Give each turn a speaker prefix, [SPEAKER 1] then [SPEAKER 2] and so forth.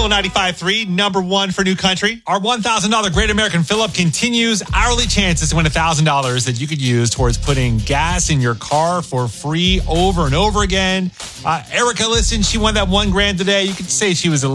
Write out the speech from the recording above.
[SPEAKER 1] Channel 95.3, number one for New Country. Our $1,000 Great American Fill-Up continues. Hourly chances to win $1,000 that you could use towards putting gas in your car for free over and over again. Erica, listen, she won that $1,000 today. You could say she was a